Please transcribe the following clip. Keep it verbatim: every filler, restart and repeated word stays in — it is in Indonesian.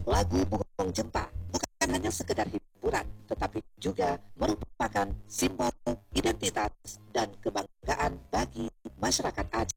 Lagu Bugong Jempa bukan hanya sekedar hiburan, tetapi juga merupakan simbol identitas dan kebanggaan bagi masyarakat Aceh.